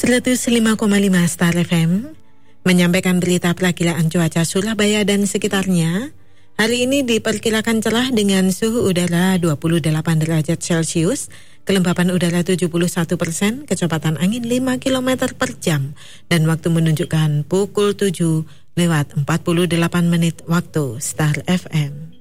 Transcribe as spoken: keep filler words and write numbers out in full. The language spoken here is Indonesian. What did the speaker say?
seratus lima koma lima Star F M menyampaikan berita perakilan cuaca Surabaya dan sekitarnya. Hari ini diperkirakan cerah dengan suhu udara dua puluh delapan derajat Celcius, kelembapan udara tujuh puluh satu persen, kecepatan angin lima kilometer per jam, dan waktu menunjukkan pukul tujuh lewat empat puluh delapan menit waktu Star F M.